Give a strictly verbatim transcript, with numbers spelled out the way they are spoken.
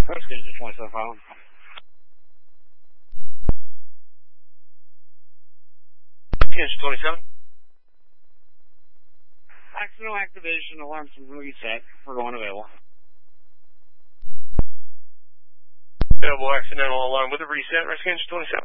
Rescue Engine twenty-seven five. Rescue Engine twenty-seven. Accidental activation, alarm from reset. We're going available. Available accidental alarm with a reset, Rescue Engine twenty-seven.